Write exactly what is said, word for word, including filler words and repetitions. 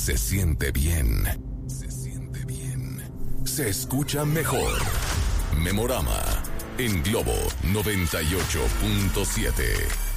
Se siente bien. Se siente bien. Se escucha mejor. Memorama en Globo noventa y ocho punto siete.